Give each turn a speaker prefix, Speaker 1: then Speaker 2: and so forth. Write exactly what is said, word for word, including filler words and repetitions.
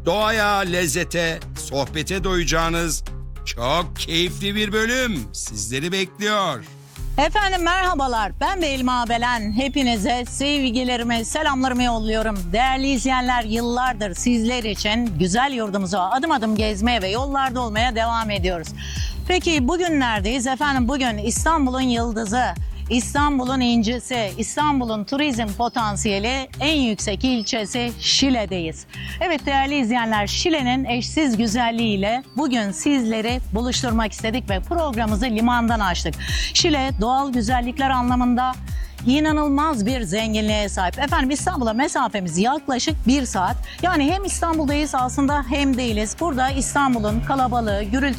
Speaker 1: Doğaya, lezzete, sohbete doyacağınız çok keyifli bir bölüm sizleri bekliyor.
Speaker 2: Efendim merhabalar, ben Belma Belen. Hepinize sevgilerimi, selamlarımı yolluyorum. Değerli izleyenler, yıllardır sizler için güzel yurdumuza adım adım gezmeye ve yollarda olmaya devam ediyoruz. Peki bugün neredeyiz? Efendim bugün İstanbul'un yıldızı, İstanbul'un incisi, İstanbul'un turizm potansiyeli en yüksek ilçesi Şile'deyiz. Evet değerli izleyenler, Şile'nin eşsiz güzelliğiyle bugün sizleri buluşturmak istedik ve programımızı limandan açtık. Şile doğal güzellikler anlamında inanılmaz bir zenginliğe sahip. Efendim İstanbul'a mesafemiz yaklaşık bir saat. Yani hem İstanbul'dayız aslında hem değiliz. Burada İstanbul'un kalabalığı, gürültü